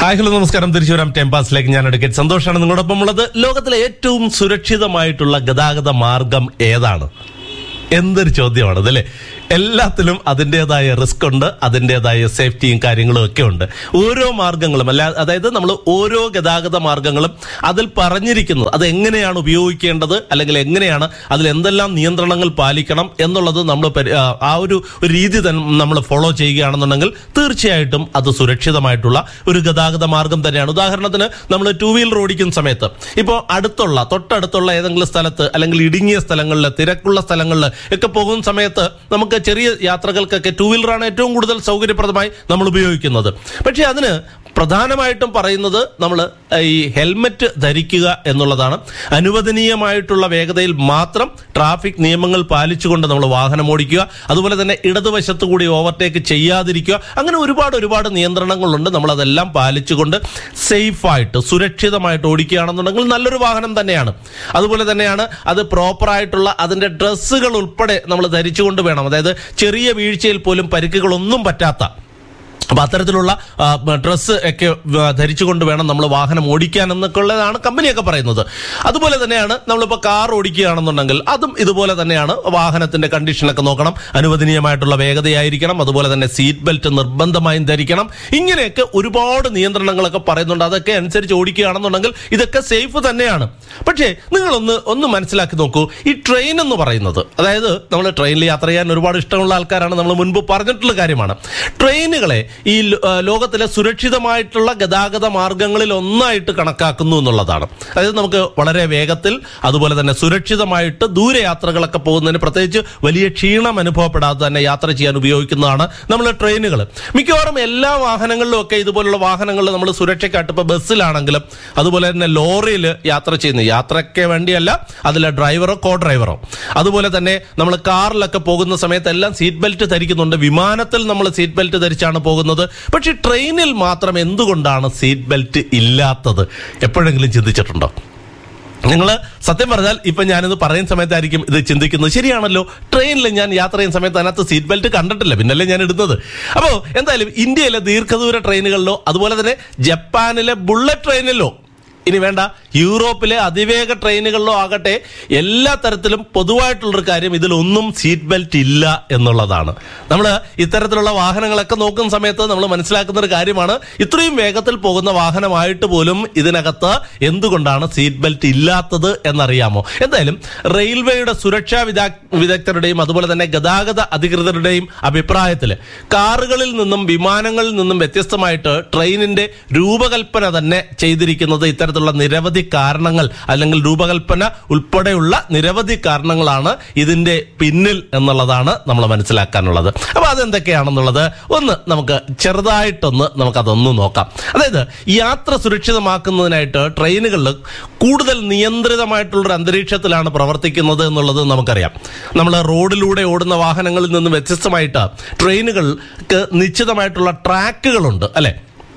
Hi hello നമസ്കാരം. തിരിച്ചു വരാം ടെമ്പാസിലേക്ക്. ഞാൻ അഡ്വക്കേറ്റ് സന്തോഷാണ് നിങ്ങളോടൊപ്പം ഉള്ളത്. ലോകത്തിലെ ഏറ്റവും സുരക്ഷിതമായിട്ടുള്ള ഗതാഗത മാർഗം ഏതാണ്? എന്തൊരു ചോദ്യമാണ് അതല്ലേ. എല്ലാത്തിലും അതിൻ്റെതായ റിസ്ക് ഉണ്ട്, അതിൻ്റെതായ സേഫ്റ്റിയും കാര്യങ്ങളും ഒക്കെ ഉണ്ട്. ഓരോ മാർഗങ്ങളും അതായത് നമ്മൾ ഓരോ ഗതാഗത മാർഗങ്ങളും അതിൽ പറഞ്ഞിരിക്കുന്നത് അത് എങ്ങനെയാണ് ഉപയോഗിക്കേണ്ടത്, അല്ലെങ്കിൽ എങ്ങനെയാണ് അതിൽ എന്തെല്ലാം നിയന്ത്രണങ്ങൾ പാലിക്കണം എന്നുള്ളത് നമ്മൾ ആ ഒരു രീതി തന്നെ നമ്മൾ ഫോളോ ചെയ്യുകയാണെന്നുണ്ടെങ്കിൽ തീർച്ചയായിട്ടും അത് സുരക്ഷിതമായിട്ടുള്ള ഒരു ഗതാഗത മാർഗം തന്നെയാണ്. ഉദാഹരണത്തിന് നമ്മൾ ടൂ വീലർ ഓടിക്കുന്ന സമയത്ത് ഇപ്പോൾ തൊട്ടടുത്തുള്ള ഏതെങ്കിലും സ്ഥലത്ത് അല്ലെങ്കിൽ ഇടുങ്ങിയ സ്ഥലങ്ങളിൽ, തിരക്കുള്ള സ്ഥലങ്ങളിൽ ഒക്കെ പോകുന്ന സമയത്ത് നമുക്ക് ചെറിയ യാത്രകൾക്കൊക്കെ ടൂ വീലറാണ് ഏറ്റവും കൂടുതൽ സൗകര്യപ്രദമായി നമ്മൾ ഉപയോഗിക്കുന്നത്. പക്ഷേ അതിന് പ്രധാനമായിട്ടും പറയുന്നത് നമ്മൾ ഈ ഹെൽമെറ്റ് ധരിക്കുക എന്നുള്ളതാണ്. അനുവദനീയമായിട്ടുള്ള വേഗതയിൽ മാത്രം ട്രാഫിക് നിയമങ്ങൾ പാലിച്ചുകൊണ്ട് നമ്മൾ വാഹനം ഓടിക്കുക. അതുപോലെ തന്നെ ഇടതുവശത്ത് കൂടി ഓവർടേക്ക് ചെയ്യാതിരിക്കുക. അങ്ങനെ ഒരുപാട് നിയന്ത്രണങ്ങളുണ്ട്. നമ്മളതെല്ലാം പാലിച്ചുകൊണ്ട് സേഫായിട്ട് സുരക്ഷിതമായിട്ട് ഓടിക്കുകയാണെന്നുണ്ടെങ്കിൽ നല്ലൊരു വാഹനം തന്നെയാണ്. അതുപോലെ തന്നെയാണ് അത് പ്രോപ്പറായിട്ടുള്ള അതിൻ്റെ ഡ്രസ്സുകൾ ഉൾപ്പെടെ നമ്മൾ ധരിച്ചുകൊണ്ട് വേണം. അതായത് ചെറിയ വീഴ്ചയിൽ പോലും പരിക്കുകളൊന്നും പറ്റാത്ത, അപ്പം അത്തരത്തിലുള്ള ഡ്രസ്സ് ഒക്കെ ധരിച്ചുകൊണ്ട് വേണം നമ്മൾ വാഹനം ഓടിക്കാൻ എന്നൊക്കെ ഉള്ളതാണ് കമ്പനിയൊക്കെ പറയുന്നത്. അതുപോലെ തന്നെയാണ് നമ്മളിപ്പോൾ കാർ ഓടിക്കുകയാണെന്നുണ്ടെങ്കിൽ അതും ഇതുപോലെ തന്നെയാണ്. വാഹനത്തിന്റെ കണ്ടീഷനൊക്കെ നോക്കണം, അനുവദനീയമായിട്ടുള്ള വേഗതയായിരിക്കണം, അതുപോലെ തന്നെ സീറ്റ് ബെൽറ്റ് നിർബന്ധമായും ധരിക്കണം. ഇങ്ങനെയൊക്കെ ഒരുപാട് നിയന്ത്രണങ്ങളൊക്കെ പറയുന്നുണ്ട്. അതൊക്കെ അനുസരിച്ച് ഓടിക്കുകയാണെന്നുണ്ടെങ്കിൽ ഇതൊക്കെ സേഫ് തന്നെയാണ്. പക്ഷേ നിങ്ങളൊന്ന് മനസ്സിലാക്കി നോക്കൂ, ഈ ട്രെയിൻ എന്ന് പറയുന്നത്, അതായത് നമ്മൾ ട്രെയിനിൽ യാത്ര ചെയ്യാൻ ഒരുപാട് ഇഷ്ടമുള്ള ആൾക്കാരാണ്, നമ്മൾ മുൻപ് പറഞ്ഞിട്ടുള്ള കാര്യമാണ്. ട്രെയിനുകളെ ഈ ലോകത്തിലെ സുരക്ഷിതമായിട്ടുള്ള ഗതാഗത മാർഗങ്ങളിൽ ഒന്നായിട്ട് കണക്കാക്കുന്നു എന്നുള്ളതാണ്. അതായത് നമുക്ക് വളരെ വേഗത്തിൽ അതുപോലെ തന്നെ സുരക്ഷിതമായിട്ട് ദൂരയാത്രകളൊക്കെ പോകുന്നതിന് പ്രത്യേകിച്ച് വലിയ ക്ഷീണം അനുഭവപ്പെടാതെ തന്നെ യാത്ര ചെയ്യാൻ ഉപയോഗിക്കുന്നതാണ് നമ്മൾ ട്രെയിനുകൾ. മിക്കവാറും എല്ലാ വാഹനങ്ങളിലും ഒക്കെ ഇതുപോലുള്ള വാഹനങ്ങളിൽ നമ്മൾ സുരക്ഷയ്ക്കായിട്ട് ഇപ്പോൾ ബസ്സിലാണെങ്കിലും അതുപോലെ തന്നെ ലോറിയിൽ യാത്ര ചെയ്യുന്ന യാത്രയ്ക്ക് വേണ്ടിയല്ല, അതിലെ ഡ്രൈവറോ കോ ഡ്രൈവറോ, അതുപോലെ തന്നെ നമ്മൾ കാറിലൊക്കെ പോകുന്ന സമയത്ത് എല്ലാം സീറ്റ് ബെൽറ്റ് ധരിക്കുന്നുണ്ട്. വിമാനത്തിൽ നമ്മൾ സീറ്റ് ബെൽറ്റ് ധരിച്ചാണ് പോകുന്നത്. പക്ഷെ ട്രെയിനിൽ മാത്രം എന്തുകൊണ്ടാണ് സീറ്റ് ബെൽറ്റ് ഇല്ലാത്തത്? എപ്പോഴെങ്കിലും ചിന്തിച്ചിട്ടുണ്ടോ? നിങ്ങൾ സത്യം പറഞ്ഞാൽ ഇപ്പൊ ഞാനിത് പറയുന്ന സമയത്തായിരിക്കും ഇത് ചിന്തിക്കുന്നത്. ശരിയാണല്ലോ, ട്രെയിനിൽ ഞാൻ യാത്ര ചെയ്യുന്ന സമയത്ത് അതിനകത്ത് സീറ്റ് ബെൽറ്റ് കണ്ടിട്ടില്ല, പിന്നല്ലേ ഞാൻ ഇടുന്നത്. അപ്പോൾ എന്തായാലും ഇന്ത്യയിലെ ദീർഘദൂര ട്രെയിനുകളിലോ അതുപോലെ തന്നെ ജപ്പാനിലെ ബുള്ളറ്റ് ട്രെയിനിലോ, ഇനി വേണ്ട യൂറോപ്പിലെ അതിവേഗ ട്രെയിനുകളിലോ ആകട്ടെ, എല്ലാ തരത്തിലും പൊതുവായിട്ടുള്ളൊരു കാര്യം ഇതിലൊന്നും സീറ്റ് ബെൽറ്റ് ഇല്ല എന്നുള്ളതാണ്. നമ്മൾ ഇത്തരത്തിലുള്ള വാഹനങ്ങളൊക്കെ നോക്കുന്ന സമയത്ത് നമ്മൾ മനസ്സിലാക്കുന്ന ഒരു കാര്യമാണ്, ഇത്രയും വേഗത്തിൽ പോകുന്ന വാഹനമായിട്ട് പോലും ഇതിനകത്ത് എന്തുകൊണ്ടാണ് സീറ്റ് ബെൽറ്റ് ഇല്ലാത്തത് എന്നറിയാമോ? എന്തായാലും റെയിൽവേയുടെ സുരക്ഷാ വിദഗ്ധരുടെയും അതുപോലെ തന്നെ ഗതാഗത അധികൃതരുടെയും അഭിപ്രായത്തിൽ കാറുകളിൽ നിന്നും വിമാനങ്ങളിൽ നിന്നും വ്യത്യസ്തമായിട്ട് ട്രെയിനിന്റെ രൂപകൽപ്പന തന്നെ ചെയ്തിരിക്കുന്നത് ഇത്തരത്തിലുള്ള നിരവധി കാരണങ്ങൾ, അല്ലെങ്കിൽ രൂപകൽപ്പന ഉൾപ്പെടെയുള്ള നിരവധി കാരണങ്ങളാണ് ഇതിന്റെ പിന്നിൽ എന്നുള്ളതാണ് നമ്മൾ മനസ്സിലാക്കാനുള്ളത്. അപ്പൊ അതെന്തൊക്കെയാണെന്നുള്ളത് നമുക്ക് നമുക്കതൊന്ന് നോക്കാം. അതായത് യാത്ര സുരക്ഷിതമാക്കുന്നതിനായിട്ട് ട്രെയിനുകളിൽ കൂടുതൽ നിയന്ത്രിതമായിട്ടുള്ളൊരു അന്തരീക്ഷത്തിലാണ് പ്രവർത്തിക്കുന്നത് എന്നുള്ളത് നമുക്കറിയാം. നമ്മൾ റോഡിലൂടെ ഓടുന്ന വാഹനങ്ങളിൽ നിന്നും വ്യത്യസ്തമായിട്ട് ട്രെയിനുകൾക്ക് നിശ്ചിതമായിട്ടുള്ള ട്രാക്കുകളുണ്ട്, അല്ലെ?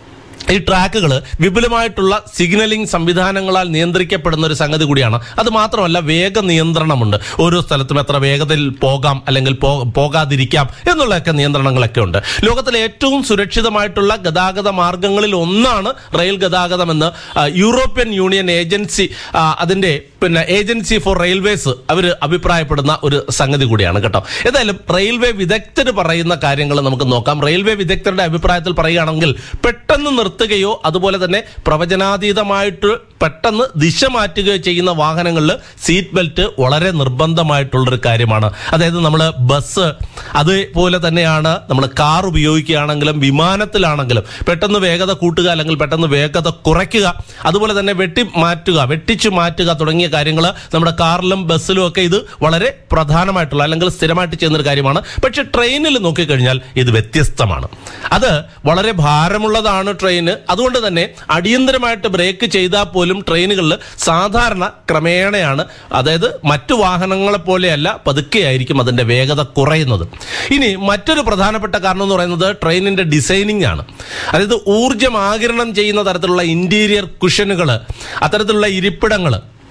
ഈ ട്രാക്കുകൾ വിപുലമായിട്ടുള്ള സിഗ്നലിംഗ് സംവിധാനങ്ങളാൽ നിയന്ത്രിക്കപ്പെടുന്ന ഒരു സംഗതി കൂടിയാണ്. അത് മാത്രമല്ല, വേഗ നിയന്ത്രണമുണ്ട്. ഓരോ സ്ഥലത്തും എത്ര വേഗതയിൽ പോകാം അല്ലെങ്കിൽ പോകാതിരിക്കാം എന്നുള്ളതൊക്കെ നിയന്ത്രണങ്ങളൊക്കെ ഉണ്ട്. ലോകത്തിലെ ഏറ്റവും സുരക്ഷിതമായിട്ടുള്ള ഗതാഗത മാർഗങ്ങളിൽ ഒന്നാണ് റെയിൽ ഗതാഗതമെന്ന് യൂറോപ്യൻ യൂണിയൻ ഏജൻസി, അതിന്റെ ഏജൻസി ഫോർ റെയിൽവേസ്, അവർ അഭിപ്രായപ്പെടുന്ന ഒരു സംഗതി കൂടിയാണ് കേട്ടോ. ഏതായാലും റെയിൽവേ വിദഗ്ധർ പറയുന്ന കാര്യങ്ങൾ നമുക്ക് നോക്കാം. റെയിൽവേ വിദഗ്ധരുടെ അഭിപ്രായത്തിൽ പറയുകയാണെങ്കിൽ പെട്ടെന്ന് നിർത്തുകയോ അതുപോലെ തന്നെ പ്രവചനാതീതമായിട്ട് പെട്ടെന്ന് ദിശ മാറ്റുകയോ ചെയ്യുന്ന വാഹനങ്ങളിൽ സീറ്റ് ബെൽറ്റ് വളരെ നിർബന്ധമായിട്ടുള്ളൊരു കാര്യമാണ്. അതായത് നമ്മൾ ബസ്, അതുപോലെ തന്നെയാണ് നമ്മൾ കാർ ഉപയോഗിക്കുകയാണെങ്കിലും വിമാനത്തിലാണെങ്കിലും പെട്ടെന്ന് വേഗത കൂട്ടുക അല്ലെങ്കിൽ പെട്ടെന്ന് വേഗത കുറയ്ക്കുക, അതുപോലെ തന്നെ വെട്ടിച്ചു മാറ്റുക തുടങ്ങിയ കാര്യങ്ങൾ നമ്മുടെ കാറിലും ബസ്സിലും ഒക്കെ ഇത് വളരെ പ്രധാനമായിട്ടുള്ള അല്ലെങ്കിൽ സ്ഥിരമായിട്ട് ചെയ്യുന്നൊരു കാര്യമാണ്. പക്ഷെ ട്രെയിനിൽ നോക്കിക്കഴിഞ്ഞാൽ ഇത് വ്യത്യസ്തമാണ്. അത് വളരെ ഭാരമുള്ളതാണ് ട്രെയിന്. അതുകൊണ്ട് തന്നെ അടിയന്തരമായിട്ട് ബ്രേക്ക് ചെയ്താൽ പോലും ട്രെയിനുകളിൽ സാധാരണ ക്രമേണയാണ്, അതായത് മറ്റു വാഹനങ്ങളെ പോലെയല്ല, പതുക്കെയായിരിക്കും അതിന്റെ വേഗത കുറയുന്നത്. ഇനി മറ്റൊരു പ്രധാനപ്പെട്ട കാരണം എന്ന് പറയുന്നത് ട്രെയിനിന്റെ ഡിസൈനിങ് ആണ്. അതായത് ഊർജ്ജം ആഗിരണം ചെയ്യുന്ന തരത്തിലുള്ള ഇന്റീരിയർ കുഷനുകൾ, അത്തരത്തിലുള്ള ഇരിപ്പിടങ്ങൾ,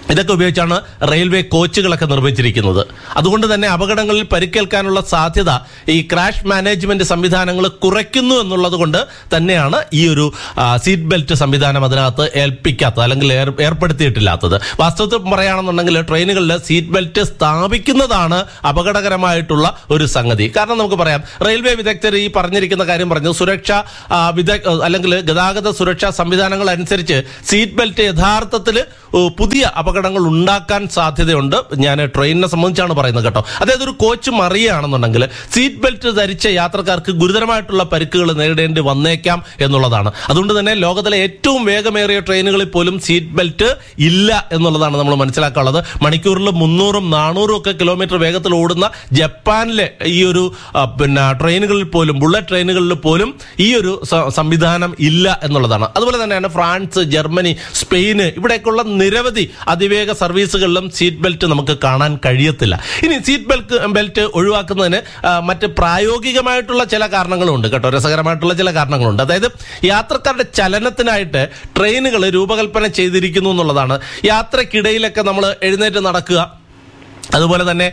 ഇതൊക്കെ ഉപയോഗിച്ചാണ് റെയിൽവേ കോച്ചുകളൊക്കെ നിർമ്മിച്ചിരിക്കുന്നത്. അതുകൊണ്ട് തന്നെ അപകടങ്ങളിൽ പരിക്കേൽക്കാനുള്ള സാധ്യത ഈ ക്രാഷ് മാനേജ്മെന്റ് സംവിധാനങ്ങൾ കുറയ്ക്കുന്നു എന്നുള്ളത് കൊണ്ട് തന്നെയാണ് ഈ ഒരു സീറ്റ് ബെൽറ്റ് സംവിധാനം അതിനകത്ത് ഏൽപ്പിക്കാത്തത് അല്ലെങ്കിൽ ഏർപ്പെടുത്തിയിട്ടില്ലാത്തത്. വാസ്തവത്തിൽ പറയുകയാണെന്നുണ്ടെങ്കിൽ ട്രെയിനുകളിൽ സീറ്റ് ബെൽറ്റ് സ്ഥാപിക്കുന്നതാണ് അപകടകരമായിട്ടുള്ള ഒരു സംഗതി. കാരണം നമുക്ക് പറയാം, റെയിൽവേ വിദഗ്ധർ ഈ പറഞ്ഞിരിക്കുന്ന കാര്യം പറഞ്ഞു, സുരക്ഷാ അല്ലെങ്കിൽ ഗതാഗത സുരക്ഷാ സംവിധാനങ്ങൾ അനുസരിച്ച് സീറ്റ് ബെൽറ്റ് യഥാർത്ഥത്തിൽ പുതിയ അപകടങ്ങൾ ഉണ്ടാക്കാൻ സാധ്യതയുണ്ട്. ഞാൻ ട്രെയിനിനെ സംബന്ധിച്ചാണ് പറയുന്നത് കേട്ടോ. അതായത് ഒരു കോച്ച് മറിയുകയാണെന്നുണ്ടെങ്കിൽ സീറ്റ് ബെൽറ്റ് ധരിച്ച യാത്രക്കാർക്ക് ഗുരുതരമായിട്ടുള്ള പരിക്കുകൾ നേരിടേണ്ടി വന്നേക്കാം എന്നുള്ളതാണ്. അതുകൊണ്ട് തന്നെ ലോകത്തിലെ ഏറ്റവും വേഗമേറിയ ട്രെയിനുകളിൽ പോലും സീറ്റ് ബെൽറ്റ് ഇല്ല എന്നുള്ളതാണ് നമ്മൾ മനസ്സിലാക്കാനുള്ളത്. മണിക്കൂറിൽ 300-400 ഒക്കെ കിലോമീറ്റർ വേഗത്തിൽ ഓടുന്ന ജപ്പാനിലെ ഈ ഒരു ട്രെയിനുകളിൽ പോലും, ബുള്ളറ്റ് ട്രെയിനുകളിൽ പോലും ഈ ഒരു സംവിധാനം ഇല്ല എന്നുള്ളതാണ്. അതുപോലെ തന്നെയാണ് ഫ്രാൻസ്, ജർമ്മനി, സ്പെയിന് ഇവിടേക്കുള്ള നിരവധി അതിവേഗ സർവീസുകളിലും സീറ്റ് ബെൽറ്റ് നമുക്ക് കാണാൻ കഴിയത്തില്ല. ഇനി സീറ്റ് ബെൽറ്റ് ഒഴിവാക്കുന്നതിന് മറ്റ് പ്രായോഗികമായിട്ടുള്ള ചില കാരണങ്ങളുണ്ട് കേട്ടോ, രസകരമായിട്ടുള്ള ചില കാരണങ്ങളുണ്ട്. അതായത് യാത്രക്കാരുടെ ചലനത്തിനായിട്ട് ട്രെയിനുകൾ രൂപകൽപ്പന ചെയ്തിരിക്കുന്നു എന്നുള്ളതാണ്. യാത്രക്കിടയിലൊക്കെ നമ്മൾ എഴുന്നേറ്റ് നടക്കുക, അതുപോലെ തന്നെ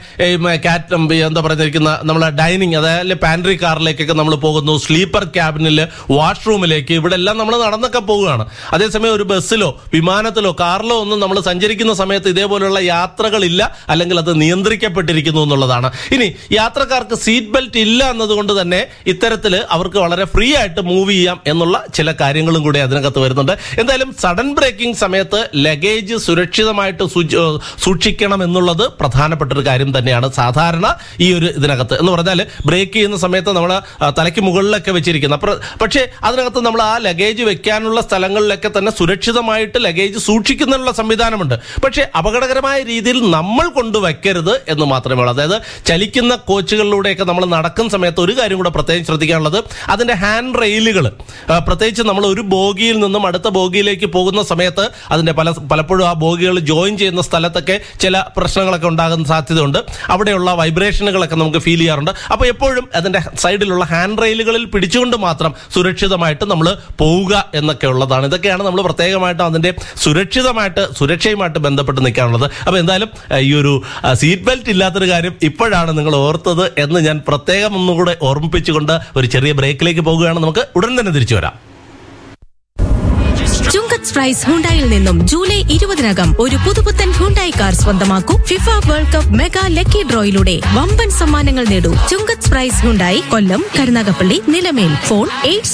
എന്താ പറഞ്ഞിരിക്കുന്ന നമ്മളെ ഡൈനിങ്, അതായത് പാൻട്രി കാറിലേക്കൊക്കെ നമ്മൾ പോകുന്നു, സ്ലീപ്പർ ക്യാബിനിൽ, വാഷ്റൂമിലേക്ക്, ഇവിടെ എല്ലാം നമ്മൾ നടന്നൊക്കെ പോവുകയാണ്. അതേസമയം ഒരു ബസ്സിലോ വിമാനത്തിലോ കാറിലോ ഒന്നും നമ്മൾ സഞ്ചരിക്കുന്ന സമയത്ത് ഇതേപോലുള്ള യാത്രകളില്ല, അല്ലെങ്കിൽ അത് നിയന്ത്രിക്കപ്പെട്ടിരിക്കുന്നു എന്നുള്ളതാണ്. ഇനി യാത്രക്കാർക്ക് സീറ്റ് ബെൽറ്റ് ഇല്ല എന്നതുകൊണ്ട് തന്നെ ഇത്തരത്തിൽ അവർക്ക് വളരെ ഫ്രീ ആയിട്ട് മൂവ് ചെയ്യാം എന്നുള്ള ചില കാര്യങ്ങളും കൂടി അതിനകത്ത് വരുന്നുണ്ട്. എന്തായാലും സഡൻ ബ്രേക്കിംഗ് സമയത്ത് ലഗേജ് സുരക്ഷിതമായിട്ട് സൂക്ഷിക്കണം എന്നുള്ളത് പ്രധാനപ്പെട്ട ഒരു കാര്യം തന്നെയാണ്. സാധാരണ ഈ ഒരു ഇതിനകത്ത് എന്ന് പറഞ്ഞാൽ ബ്രേക്ക് ചെയ്യുന്ന സമയത്ത് നമ്മൾ തലയ്ക്ക് മുകളിലൊക്കെ വെച്ചിരിക്കുന്ന, പക്ഷേ അതിനകത്ത് നമ്മൾ ആ ലഗേജ് വെക്കാനുള്ള സ്ഥലങ്ങളിലൊക്കെ തന്നെ സുരക്ഷിതമായിട്ട് ലഗേജ് സൂക്ഷിക്കുന്നതിനുള്ള സംവിധാനമുണ്ട്. പക്ഷേ അപകടകരമായ രീതിയിൽ നമ്മൾ കൊണ്ടുവയ്ക്കരുത് എന്ന് മാത്രമേ ഉള്ളൂ. അതായത് ചലിക്കുന്ന കോച്ചുകളിലൂടെയൊക്കെ നമ്മൾ നടക്കുന്ന സമയത്ത് ഒരു കാര്യം കൂടെ പ്രത്യേകം ശ്രദ്ധിക്കാനുള്ളത്, അതിന്റെ ഹാൻഡ് റെയിലുകൾ, പ്രത്യേകിച്ച് നമ്മൾ ഒരു ബോഗിയിൽ നിന്നും അടുത്ത ബോഗിയിലേക്ക് പോകുന്ന സമയത്ത് അതിന്റെ പലപ്പോഴും ആ ബോഗികൾ ജോയിൻ ചെയ്യുന്ന സ്ഥലത്തൊക്കെ ചില പ്രശ്നങ്ങളൊക്കെ ഉണ്ടാകുന്ന സാധ്യതയുണ്ട്. അവിടെയുള്ള വൈബ്രേഷനുകളൊക്കെ നമുക്ക് ഫീൽ ചെയ്യാറുണ്ട്. അപ്പോൾ എപ്പോഴും അതിന്റെ സൈഡിലുള്ള ഹാൻഡ് റെയിലുകളിൽ പിടിച്ചുകൊണ്ട് മാത്രം സുരക്ഷിതമായിട്ട് നമ്മൾ പോവുക എന്നൊക്കെ ഉള്ളതാണ്. ഇതൊക്കെയാണ് നമ്മൾ പ്രത്യേകമായിട്ട് അതിന്റെ സുരക്ഷയുമായിട്ട് ബന്ധപ്പെട്ട് നിൽക്കാനുള്ളത്. അപ്പോൾ എന്തായാലും ഈ ഒരു സീറ്റ് ബെൽറ്റ് ഇല്ലാത്തൊരു കാര്യം ഇപ്പോഴാണ് നിങ്ങൾ ഓർത്തത് എന്ന് ഞാൻ പ്രത്യേകം ഒന്നുകൂടെ ഓർമ്മിപ്പിച്ചുകൊണ്ട് ഒരു ചെറിയ ബ്രേക്കിലേക്ക് പോകുകയാണ്. നമുക്ക് ഉടൻ തന്നെ തിരിച്ചു വരാം. ചുങ്കത്ത് പ്രൈസ് ഹുണ്ടായിൽ നിന്നും ജൂലൈ 20-നകം ഒരു പുതുപുത്തൻ ഹുണ്ടായി കാർ സ്വന്തമാക്കൂ. FIFA world cup mega lucky ഡ്രോയിലൂടെ വമ്പൻ സമ്മാനങ്ങൾ നേടൂ. ചുങ്കത്ത് പ്രൈസ് ഹുണ്ടായി, കൊല്ലം, Karunagappally, Nilamel. Phone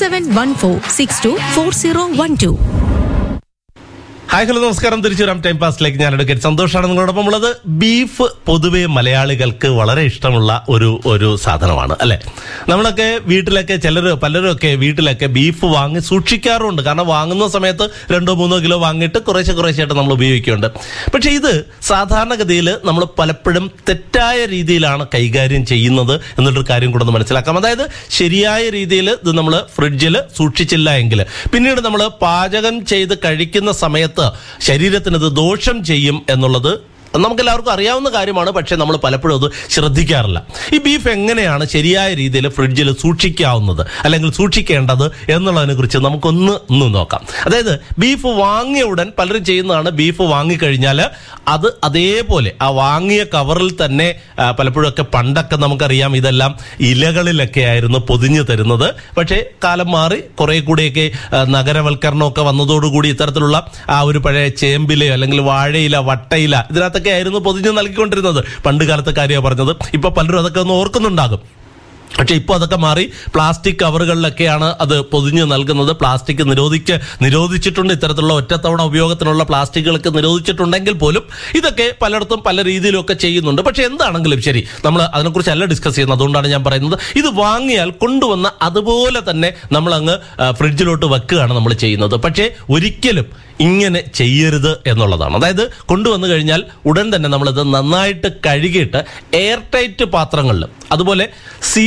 8714624012. Hi, hello, നമസ്കാരം. തിരിച്ചു വരാം ടൈം പാസിലേക്ക്. ഞാൻ അഡ്വക്കേറ്റ് സന്തോഷാണ് നിങ്ങളോടൊപ്പം ഉള്ളത്. ബീഫ് പൊതുവെ മലയാളികൾക്ക് വളരെ ഇഷ്ടമുള്ള ഒരു സാധനമാണ് അല്ലെ. നമ്മളൊക്കെ വീട്ടിലൊക്കെ പലരും ഒക്കെ വീട്ടിലൊക്കെ ബീഫ് വാങ്ങി സൂക്ഷിക്കാറുണ്ട്. കാരണം വാങ്ങുന്ന സമയത്ത് 2-3 കിലോ വാങ്ങിയിട്ട് കുറേശ്ശായിട്ട് നമ്മൾ ഉപയോഗിക്കുന്നുണ്ട്. പക്ഷെ ഇത് സാധാരണഗതിയിൽ നമ്മൾ പലപ്പോഴും തെറ്റായ രീതിയിലാണ് കൈകാര്യം ചെയ്യുന്നത് എന്നുള്ളൊരു കാര്യം കൂടെ ഒന്ന് മനസ്സിലാക്കാം. അതായത് ശരിയായ രീതിയിൽ ഇത് നമ്മൾ ഫ്രിഡ്ജിൽ സൂക്ഷിച്ചില്ല എങ്കിൽ പിന്നീട് നമ്മൾ പാചകം ചെയ്ത് കഴിക്കുന്ന സമയത്ത് ശരീരത്തിന് ഇത് ദോഷം ചെയ്യും എന്നുള്ളത് നമുക്കെല്ലാവർക്കും അറിയാവുന്ന കാര്യമാണ്. പക്ഷെ നമ്മൾ പലപ്പോഴും അത് ശ്രദ്ധിക്കാറില്ല. ഈ ബീഫ് എങ്ങനെയാണ് ശരിയായ രീതിയിൽ ഫ്രിഡ്ജിൽ സൂക്ഷിക്കാവുന്നത് അല്ലെങ്കിൽ സൂക്ഷിക്കേണ്ടത് എന്നുള്ളതിനെ കുറിച്ച് നമുക്കൊന്ന് നോക്കാം. അതായത് ബീഫ് വാങ്ങിയ ഉടൻ പലരും ചെയ്യുന്നതാണ്, ബീഫ് വാങ്ങിക്കഴിഞ്ഞാൽ അത് അതേപോലെ ആ വാങ്ങിയ കവറിൽ തന്നെ, പലപ്പോഴും ഒക്കെ പണ്ടൊക്കെ നമുക്കറിയാം ഇതെല്ലാം ഇലകളിലൊക്കെ ആയിരുന്നു പൊതിഞ്ഞു തരുന്നത്. പക്ഷേ കാലം മാറി കുറെ കൂടിയൊക്കെ നഗരവൽക്കരണമൊക്കെ വന്നതോടുകൂടി ഇത്തരത്തിലുള്ള ആ ഒരു പഴയ ചേമ്പിലയോ അല്ലെങ്കിൽ വാഴയില, വട്ടയില, ഇതിനകത്തൊക്കെ ആയിരുന്നു പൊതിഞ്ഞ് നൽകിക്കൊണ്ടിരുന്നത്. പണ്ട് കാലത്തെ കാര്യമാണ് പറഞ്ഞത്. ഇപ്പൊ പലരും അതൊക്കെ ഒന്ന് ഓർക്കുന്നുണ്ടാകും. പക്ഷെ ഇപ്പോൾ അതൊക്കെ മാറി പ്ലാസ്റ്റിക് കവറുകളിലൊക്കെയാണ് അത് പൊതിഞ്ഞ് നൽകുന്നത്. പ്ലാസ്റ്റിക് നിരോധിച്ചിട്ടുണ്ട്. ഇത്തരത്തിലുള്ള ഒറ്റത്തവണ ഉപയോഗത്തിനുള്ള പ്ലാസ്റ്റിക്കുകളൊക്കെ നിരോധിച്ചിട്ടുണ്ടെങ്കിൽ പോലും ഇതൊക്കെ പലയിടത്തും പല രീതിയിലൊക്കെ ചെയ്യുന്നുണ്ട്. പക്ഷെ എന്താണെങ്കിലും ശരി, നമ്മൾ അതിനെക്കുറിച്ചല്ല ഡിസ്കസ് ചെയ്യുന്നത്. അതുകൊണ്ടാണ് ഞാൻ പറയുന്നത്, ഇത് വാങ്ങിയാൽ കൊണ്ടുവന്ന അതുപോലെ തന്നെ നമ്മൾ അങ്ങ് ഫ്രിഡ്ജിലോട്ട് വെക്കുകയാണ് നമ്മൾ ചെയ്യുന്നത്. പക്ഷേ ഒരിക്കലും ഇങ്ങനെ ചെയ്യരുത് എന്നുള്ളതാണ്. അതായത് കൊണ്ടുവന്നു കഴിഞ്ഞാൽ ഉടൻ തന്നെ നമ്മളിത് നന്നായിട്ട് കഴുകിയിട്ട് എയർ ടൈറ്റ് പാത്രങ്ങളിൽ, അതുപോലെ സീൽ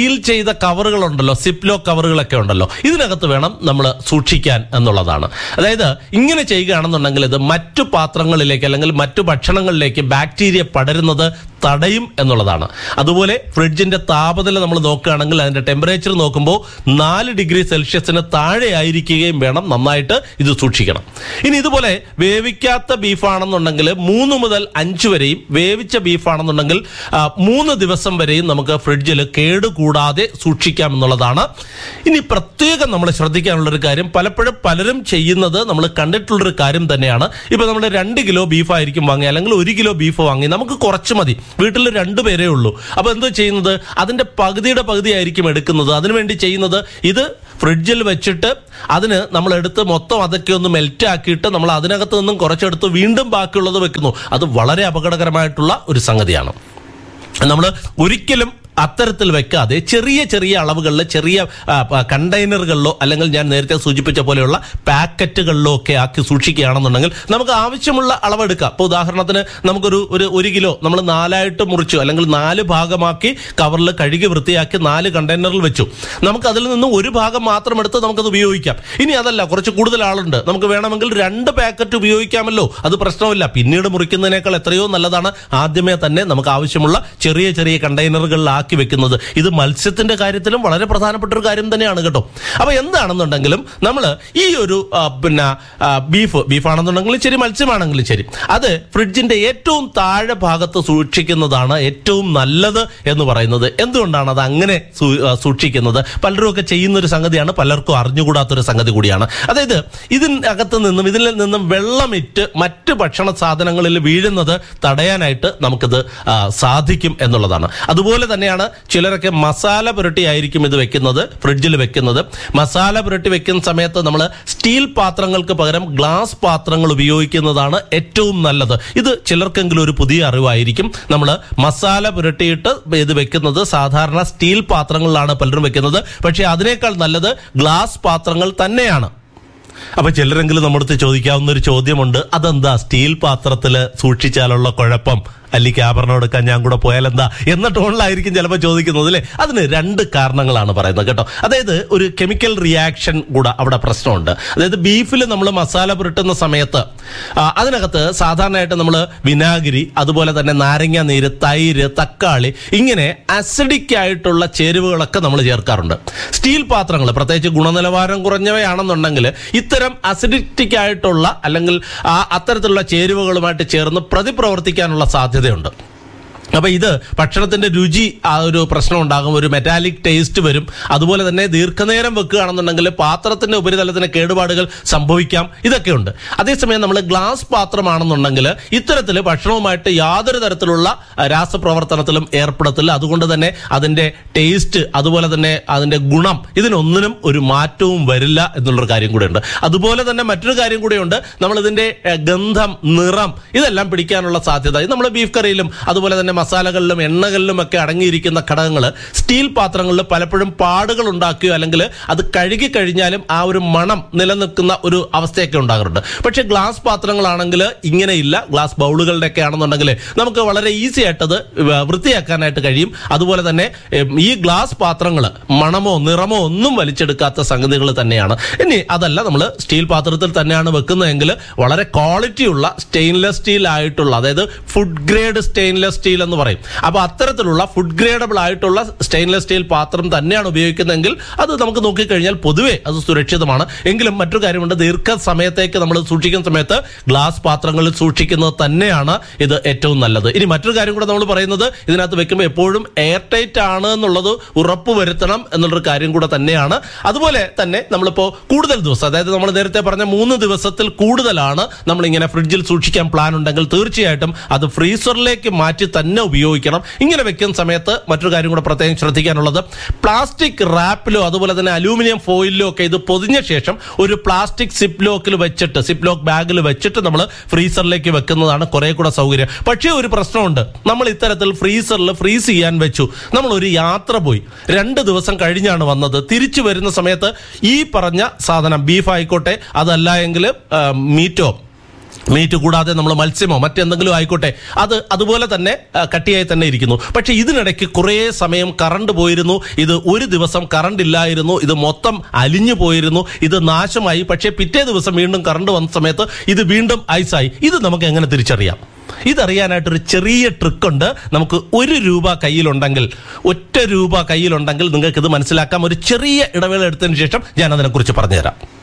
സീൽ ചെയ്ത കവറുകളുണ്ടല്ലോ, സിപ്ലോ കവറുകളൊക്കെ ഉണ്ടല്ലോ, ഇതിനകത്ത് വേണം നമ്മൾ സൂക്ഷിക്കാൻ എന്നുള്ളതാണ്. അതായത് ഇങ്ങനെ ചെയ്യുകയാണെന്നുണ്ടെങ്കിൽ ഇത് മറ്റു പാത്രങ്ങളിലേക്ക് അല്ലെങ്കിൽ മറ്റു ഭക്ഷണങ്ങളിലേക്ക് ബാക്ടീരിയ പടരുന്നത് തടയും എന്നുള്ളതാണ്. അതുപോലെ ഫ്രിഡ്ജിന്റെ താപനില നമ്മൾ നോക്കുകയാണെങ്കിൽ അതിന്റെ ടെമ്പറേച്ചർ നോക്കുമ്പോൾ 4 ഡിഗ്രി സെൽഷ്യസിന് താഴെ ആയിരിക്കുകയും വേണം. നന്നായിട്ട് ഇത് സൂക്ഷിക്കണം. ഇനി ഇതുപോലെ വേവിക്കാത്ത ബീഫാണെന്നുണ്ടെങ്കിൽ 3 മുതൽ 5 വരെയും, വേവിച്ച ബീഫാണെന്നുണ്ടെങ്കിൽ 3 ദിവസം വരെയും നമുക്ക് ഫ്രിഡ്ജിൽ കേടുകൂടാതെ സൂക്ഷിക്കാം എന്നുള്ളതാണ്. ഇനി പ്രത്യേകം നമ്മൾ ശ്രദ്ധിക്കാനുള്ളൊരു കാര്യം, പലപ്പോഴും പലരും ചെയ്യുന്നത് നമ്മൾ കണ്ടിട്ടുള്ളൊരു കാര്യം തന്നെയാണ്. ഇപ്പൊ നമ്മൾ 2 കിലോ ബീഫായിരിക്കും വാങ്ങി, അല്ലെങ്കിൽ 1 കിലോ ബീഫ് വാങ്ങി, നമുക്ക് കുറച്ച് മതി, വീട്ടിൽ 2 പേരേ ഉള്ളൂ. അപ്പൊ എന്താ ചെയ്യുന്നത്, അതിന്റെ പകുതിയുടെ പകുതി ആയിരിക്കും എടുക്കുന്നത്. അതിനുവേണ്ടി ചെയ്യുന്നത്, ഇത് ഫ്രിഡ്ജിൽ വെച്ചിട്ട് അതിന് നമ്മൾ എടുത്ത് മൊത്തം അതൊക്കെ ഒന്ന് മെൽറ്റ് ആക്കിയിട്ട് നമ്മൾ അതിനകത്ത് നിന്നും കുറച്ചെടുത്ത് വീണ്ടും ബാക്കിയുള്ളത് വെക്കുന്നു. അത് വളരെ അപകടകരമായിട്ടുള്ള ഒരു സംഗതിയാണ്. നമ്മൾ ഒരിക്കലും അത്തരത്തിൽ വെക്കാതെ ചെറിയ ചെറിയ അളവുകളിൽ, ചെറിയ കണ്ടെയ്നറുകളിലോ അല്ലെങ്കിൽ ഞാൻ നേരത്തെ സൂചിപ്പിച്ച പോലെയുള്ള പാക്കറ്റുകളിലോ ഒക്കെ ആക്കി സൂക്ഷിക്കുകയാണെന്നുണ്ടെങ്കിൽ നമുക്ക് ആവശ്യമുള്ള അളവെടുക്കാം. ഇപ്പോൾ ഉദാഹരണത്തിന് നമുക്കൊരു 1 കിലോ നമ്മൾ 4 മുറിച്ചു, അല്ലെങ്കിൽ 4 ഭാഗമാക്കി കവറിൽ കഴുകി വൃത്തിയാക്കി 4 കണ്ടെയ്നറിൽ വെച്ചു. നമുക്ക് അതിൽ നിന്ന് ഒരു ഭാഗം മാത്രം എടുത്ത് നമുക്കത് ഉപയോഗിക്കാം. ഇനി അതല്ല, കുറച്ച് കൂടുതൽ ആളുണ്ട്, നമുക്ക് വേണമെങ്കിൽ 2 പാക്കറ്റ് ഉപയോഗിക്കാമല്ലോ, അത് പ്രശ്നമില്ല. പിന്നീട് മുറിക്കുന്നതിനേക്കാൾ എത്രയോ നല്ലതാണ് ആദ്യമേ തന്നെ നമുക്ക് ആവശ്യമുള്ള ചെറിയ ചെറിയ കണ്ടെയ്നറുകളിലാക്കി വെക്കുന്നത്. ഇത് മത്സ്യത്തിന്റെ കാര്യത്തിലും വളരെ പ്രധാനപ്പെട്ട ഒരു കാര്യം തന്നെയാണ് കേട്ടോ. അപ്പൊ എന്താണെന്നുണ്ടെങ്കിലും നമ്മൾ ഈ ഒരു ബീഫാണെന്നുണ്ടെങ്കിലും ശരി, മത്സ്യമാണെങ്കിലും ശരി, അത് ഫ്രിഡ്ജിന്റെ ഏറ്റവും താഴെ ഭാഗത്ത് സൂക്ഷിക്കുന്നതാണ് ഏറ്റവും നല്ലത് എന്ന് പറയുന്നത്. എന്തുകൊണ്ടാണ് അത് അങ്ങനെ സൂക്ഷിക്കുന്നത്? പലരും ഒക്കെ ചെയ്യുന്ന ഒരു സംഗതിയാണ്, പലർക്കും അറിഞ്ഞുകൂടാത്തൊരു സംഗതി കൂടിയാണ്. അതായത് ഇതിൽ നിന്നും വെള്ളമിറ്റ് മറ്റ് ഭക്ഷണ സാധനങ്ങളിൽ വീഴുന്നത് തടയാനായിട്ട് നമുക്കിത് സാധിക്കും എന്നുള്ളതാണ്. അതുപോലെ തന്നെയാണ് ചിലരൊക്കെ മസാല പുരട്ടി ആയിരിക്കും ഇത് വെക്കുന്നത്, ഫ്രിഡ്ജിൽ വെക്കുന്നത്. മസാല പുരട്ടി വെക്കുന്ന സമയത്ത് നമ്മൾ സ്റ്റീൽ പാത്രങ്ങൾക്ക് പകരം ഗ്ലാസ് പാത്രങ്ങൾ ഉപയോഗിക്കുന്നതാണ് ഏറ്റവും നല്ലത്. ഇത് ചിലർക്കെങ്കിലും ഒരു പുതിയ അറിവായിരിക്കും. നമ്മൾ മസാല പുരട്ടിയിട്ട് ഇത് വെക്കുന്നത് സാധാരണ സ്റ്റീൽ പാത്രങ്ങളിലാണ് പലരും വെക്കുന്നത്. പക്ഷേ അതിനേക്കാൾ നല്ലത് ഗ്ലാസ് പാത്രങ്ങൾ തന്നെയാണ്. അപ്പൊ ചിലരെങ്കിലും നമ്മുടെ അടുത്ത് ചോദിക്കാവുന്ന ഒരു ചോദ്യമുണ്ട്, അതെന്താ സ്റ്റീൽ പാത്രത്തിൽ സൂക്ഷിച്ചാലുള്ള കുഴപ്പം? അല്ലെങ്കിൽ ആഭരണം എടുക്കാൻ ഞാൻ കൂടെ പോയാലെന്താ എന്ന ടോണിലായിരിക്കും ചിലപ്പോൾ ചോദിക്കുന്നത് അല്ലേ. അതിന് 2 കാരണങ്ങളാണ് പറയുന്നത് കേട്ടോ. അതായത് ഒരു കെമിക്കൽ റിയാക്ഷൻ കൂടെ അവിടെ പ്രശ്നമുണ്ട്. അതായത് ബീഫിൽ നമ്മൾ മസാല പുരട്ടുന്ന സമയത്ത് അതിനകത്ത് സാധാരണയായിട്ട് നമ്മൾ വിനാഗിരി, അതുപോലെ തന്നെ നാരങ്ങ നീര്, തൈര്, തക്കാളി, ഇങ്ങനെ അസിഡിക് ആയിട്ടുള്ള ചേരുവകളൊക്കെ നമ്മൾ ചേർക്കാറുണ്ട്. സ്റ്റീൽ പാത്രങ്ങൾ പ്രത്യേകിച്ച് ഗുണനിലവാരം കുറഞ്ഞവയാണെന്നുണ്ടെങ്കിൽ ഇത്തരം അസിഡിക് ആയിട്ടുള്ള അല്ലെങ്കിൽ അത്തരത്തിലുള്ള ചേരുവകളുമായിട്ട് ചേർന്ന് പ്രതിപ്രവർത്തിക്കാനുള്ള സാധ്യതയുണ്ട്. അപ്പൊ ഇത് ഭക്ഷണത്തിന്റെ രുചി ഒരു പ്രശ്നം ഉണ്ടാകും, ഒരു മെറ്റാലിക് ടേസ്റ്റ് വരും. അതുപോലെ തന്നെ ദീർഘനേരം വെക്കുകയാണെന്നുണ്ടെങ്കിൽ പാത്രത്തിന്റെ ഉപരിതലത്തിന് കേടുപാടുകൾ സംഭവിക്കാം. ഇതൊക്കെ ഉണ്ട്. അതേസമയം നമ്മൾ ഗ്ലാസ് പാത്രമാണെന്നുണ്ടെങ്കിൽ ഇത്തരത്തിൽ ഭക്ഷണവുമായിട്ട് യാതൊരു തരത്തിലുള്ള രാസപ്രവർത്തനത്തിലും ഏർപ്പെടത്തില്ല. അതുകൊണ്ട് തന്നെ അതിന്റെ ടേസ്റ്റ്, അതുപോലെ തന്നെ അതിന്റെ ഗുണം, ഇതിനൊന്നിനും ഒരു മാറ്റവും വരില്ല എന്നുള്ളൊരു കാര്യം കൂടെയുണ്ട്. അതുപോലെ തന്നെ മറ്റൊരു കാര്യം കൂടെയുണ്ട്, നമ്മൾ ഇതിന്റെ ഗന്ധം, നിറം, ഇതെല്ലാം പിടിക്കാനുള്ള സാധ്യത. ഇത് നമ്മൾ ബീഫ് കറിയിലും അതുപോലെ തന്നെ മസാലകളിലും എണ്ണകളിലും ഒക്കെ അടങ്ങിയിരിക്കുന്ന ഘടകങ്ങൾ സ്റ്റീൽ പാത്രങ്ങളിൽ പലപ്പോഴും പാടുകൾ ഉണ്ടാക്കുകയോ അല്ലെങ്കിൽ അത് കഴുകി കഴിഞ്ഞാലും ആ ഒരു മണം നിലനിൽക്കുന്ന ഒരു അവസ്ഥയൊക്കെ ഉണ്ടാകാറുണ്ട്. പക്ഷെ ഗ്ലാസ് പാത്രങ്ങളാണെങ്കിൽ ഇങ്ങനെയില്ല. ഗ്ലാസ് ബൗളുകളുടെ ഒക്കെ ആണെന്നുണ്ടെങ്കിൽ നമുക്ക് വളരെ ഈസി ആയിട്ട് അത് വൃത്തിയാക്കാനായിട്ട് കഴിയും. അതുപോലെ തന്നെ ഈ ഗ്ലാസ് പാത്രങ്ങൾ മണമോ നിറമോ ഒന്നും വലിച്ചെടുക്കാത്ത സംഗതികൾ തന്നെയാണ്. ഇനി അതല്ല, നമ്മൾ സ്റ്റീൽ പാത്രത്തിൽ തന്നെയാണ് വെക്കുന്നതെങ്കിൽ വളരെ ക്വാളിറ്റിയുള്ള സ്റ്റെയിൻലെസ് സ്റ്റീൽ ആയിട്ടുള്ള, അതായത് ഫുഡ് ഗ്രേഡ് സ്റ്റെയിൻലെസ് സ്റ്റീൽ എന്ന് പറയും. അപ്പൊ അത്തരത്തിലുള്ള ഫുഡ് ഗ്രേഡബിൾ ആയിട്ടുള്ള സ്റ്റെയിൻലെസ് സ്റ്റീൽ പാത്രം തന്നെയാണ് ഉപയോഗിക്കുന്നതെങ്കിൽ അത് നമുക്ക് നോക്കിക്കഴിഞ്ഞാൽ പൊതുവെ അത് സുരക്ഷിതമാണ്. എങ്കിലും മറ്റൊരു കാര്യമുണ്ട്, ദീർഘസമയത്തേക്ക് നമ്മൾ സൂക്ഷിക്കുന്ന സമയത്ത് ഗ്ലാസ് പാത്രങ്ങളിൽ സൂക്ഷിക്കുന്നത് തന്നെയാണ് ഇത് ഏറ്റവും നല്ലത്. ഇനി മറ്റൊരു കാര്യം കൂടെ നമ്മൾ പറയുന്നത്, ഇതിനകത്ത് വെക്കുമ്പോൾ എപ്പോഴും എയർ ടൈറ്റ് ആണ് എന്നുള്ളത് ഉറപ്പുവരുത്തണം എന്നുള്ളൊരു കാര്യം കൂടെ തന്നെയാണ്. അതുപോലെ തന്നെ നമ്മളിപ്പോ കൂടുതൽ ദിവസം, അതായത് നമ്മൾ നേരത്തെ പറഞ്ഞ 3 ദിവസത്തിൽ കൂടുതലാണ് നമ്മളിങ്ങനെ ഫ്രിഡ്ജിൽ സൂക്ഷിക്കാൻ പ്ലാൻ ഉണ്ടെങ്കിൽ തീർച്ചയായിട്ടും അത് ഫ്രീസറിലേക്ക് മാറ്റി തന്നെ ഉപയോഗിക്കണം. ഇങ്ങനെ വെക്കുന്ന സമയത്ത് മറ്റൊരു കാര്യം കൂടെ പ്രത്യേകം ശ്രദ്ധിക്കാനുള്ളത്, പ്ലാസ്റ്റിക് റാപ്പിലോ അതുപോലെ തന്നെ അലൂമിനിയം ഫോയിലിലോ ഒക്കെ ഇത് പൊതിഞ്ഞ ശേഷം ഒരു പ്ലാസ്റ്റിക് സിപ്പ് ലോക്ക് ബാഗിൽ വെച്ചിട്ട് നമ്മൾ ഫ്രീസറിലേക്ക് വെക്കുന്നതാണ് കുറെ കൂടെ സൗകര്യം. പക്ഷേ ഒരു പ്രശ്നമുണ്ട്, നമ്മൾ ഇത്തരത്തിൽ ഫ്രീസറിൽ ഫ്രീസ് ചെയ്യാൻ വെച്ചു, നമ്മൾ ഒരു യാത്ര പോയി 2 ദിവസം കഴിഞ്ഞാണ് വന്നത്, തിരിച്ചു വരുന്ന സമയത്ത് ഈ പറഞ്ഞ സാധനം ബീഫ് ആയിക്കോട്ടെ, അതല്ല എങ്കിൽ മീറ്റോ മീറ്റ് കൂടാതെ നമ്മൾ മത്സ്യമോ മറ്റെന്തെങ്കിലും ആയിക്കോട്ടെ, അത് അതുപോലെ തന്നെ കട്ടിയായി തന്നെ ഇരിക്കുന്നു. പക്ഷെ ഇതിനിടയ്ക്ക് കുറേ സമയം കറണ്ട് പോയിരുന്നു, ഇത് ഒരു ദിവസം കറണ്ട് ഇല്ലായിരുന്നു, ഇത് മൊത്തം അലിഞ്ഞു പോയിരുന്നു, ഇത് നാശമായി. പക്ഷേ പിറ്റേ ദിവസം വീണ്ടും കറണ്ട് വന്ന സമയത്ത് ഇത് വീണ്ടും ഐസായി. ഇത് നമുക്ക് എങ്ങനെ തിരിച്ചറിയാം? ഇതറിയാനായിട്ടൊരു ചെറിയ ട്രിക്കുണ്ട്. നമുക്ക് ₹1 കയ്യിലുണ്ടെങ്കിൽ, ₹1 കയ്യിലുണ്ടെങ്കിൽ നിങ്ങൾക്ക് ഇത് മനസ്സിലാക്കാം. ഒരു ചെറിയ ഇടവേള എടുത്തതിന് ശേഷം ഞാൻ അതിനെക്കുറിച്ച് പറഞ്ഞുതരാം.